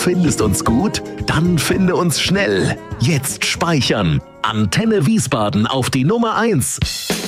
findest uns gut? Dann finde uns schnell. Jetzt speichern. Antenne Wiesbaden auf die Nummer 1.